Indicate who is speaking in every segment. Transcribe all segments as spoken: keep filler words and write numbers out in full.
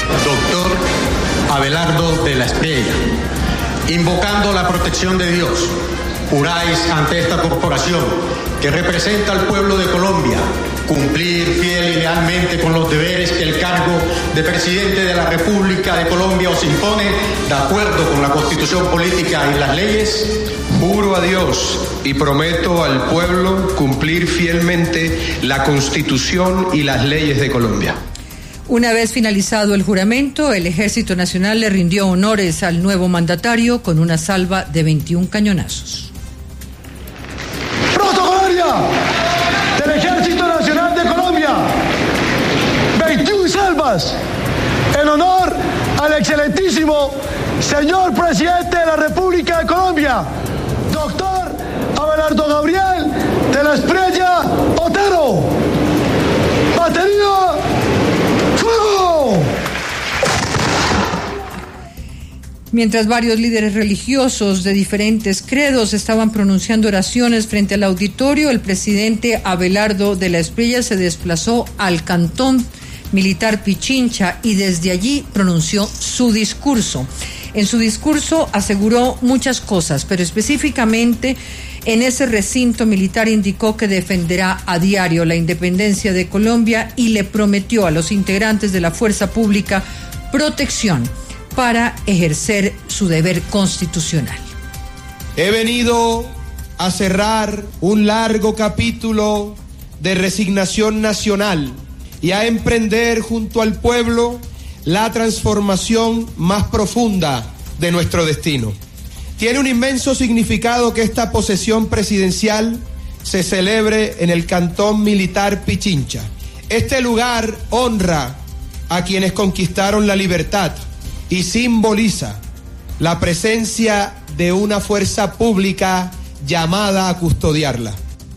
Speaker 1: doctor Abelardo de la Espriella. Invocando la protección de Dios, juráis ante esta corporación que representa al pueblo de Colombia cumplir fiel y lealmente con los deberes que el cargo de presidente de la República de Colombia os impone, de acuerdo con la Constitución política y las leyes.
Speaker 2: Juro a Dios y prometo al pueblo cumplir fielmente la Constitución y las leyes de Colombia.
Speaker 3: Una vez finalizado el juramento, el Ejército Nacional le rindió honores al nuevo mandatario con una salva de veintiún cañonazos.
Speaker 4: Protocolaria del Ejército Nacional de Colombia, veintiún salvas en honor al excelentísimo señor presidente de la República de Colombia, doctor Abelardo Gabriel de la Espriella Otero. Batería, ¡fuego!
Speaker 3: Mientras varios líderes religiosos de diferentes credos estaban pronunciando oraciones frente al auditorio, el presidente Abelardo de la Espriella se desplazó al cantón militar Pichincha y desde allí pronunció su discurso. En su discurso aseguró muchas cosas, pero específicamente en ese recinto militar indicó que defenderá a diario la independencia de Colombia y le prometió a los integrantes de la fuerza pública protección para ejercer su deber constitucional.
Speaker 2: He venido a cerrar un largo capítulo de resignación nacional y a emprender junto al pueblo la transformación más profunda de nuestro destino. Tiene un inmenso significado que esta posesión presidencial se celebre en el cantón militar Pichincha. Este lugar honra a quienes conquistaron la libertad y simboliza la presencia de una fuerza pública llamada a custodiarla.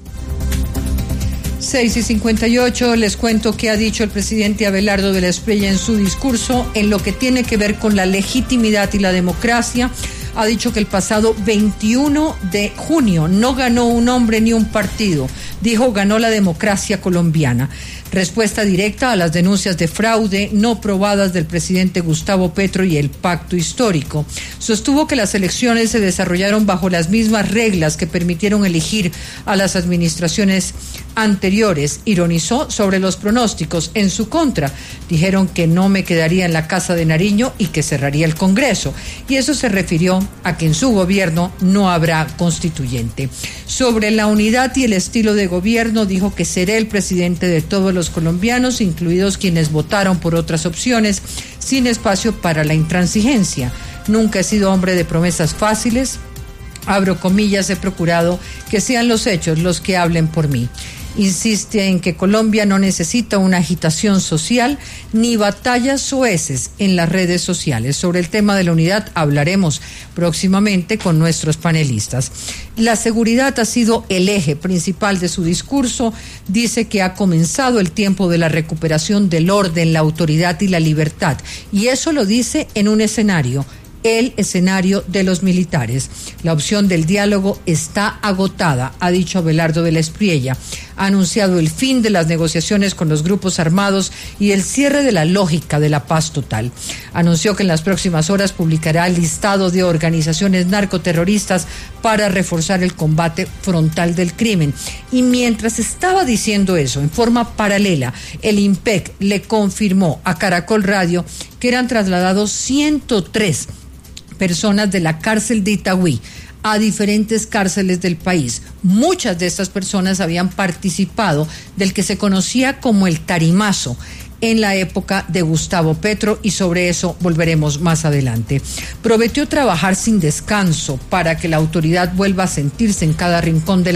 Speaker 3: seis y cincuenta y ocho, les cuento qué ha dicho el presidente Abelardo de la Espriella en su discurso en lo que tiene que ver con la legitimidad y la democracia. Ha dicho que el pasado veintiuno de junio no ganó un hombre ni un partido. Dijo, ganó la democracia colombiana. Respuesta directa a las denuncias de fraude no probadas del presidente Gustavo Petro y el pacto histórico. Sostuvo que las elecciones se desarrollaron bajo las mismas reglas que permitieron elegir a las administraciones anteriores. Ironizó sobre los pronósticos en su contra. Dijeron que no me quedaría en la Casa de Nariño y que cerraría el Congreso. Y eso se refirió a que en su gobierno no habrá constituyente. Sobre la unidad y el estilo de gobierno, dijo que seré el presidente de todos los colombianos, incluidos quienes votaron por otras opciones, sin espacio para la intransigencia. Nunca he sido hombre de promesas fáciles. Abro comillas, he procurado que sean los hechos los que hablen por mí. Insiste en que Colombia no necesita una agitación social ni batallas soeces en las redes sociales. Sobre el tema de la unidad hablaremos próximamente con nuestros panelistas. La seguridad ha sido el eje principal de su discurso. Dice que ha comenzado el tiempo de la recuperación del orden, la autoridad y la libertad. Y eso lo dice en un escenario, el escenario de los militares. La opción del diálogo está agotada, ha dicho Abelardo de la Espriella. Ha anunciado el fin de las negociaciones con los grupos armados y el cierre de la lógica de la paz total. Anunció que en las próximas horas publicará el listado de organizaciones narcoterroristas para reforzar el combate frontal del crimen. Y mientras estaba diciendo eso, en forma paralela, el IMPEC le confirmó a Caracol Radio que eran trasladados ciento tres personas de la cárcel de Itagüí a diferentes cárceles del país. Muchas de estas personas habían participado del que se conocía como el Tarimazo en la época de Gustavo Petro, y sobre eso volveremos más adelante. Prometió trabajar sin descanso para que la autoridad vuelva a sentirse en cada rincón de la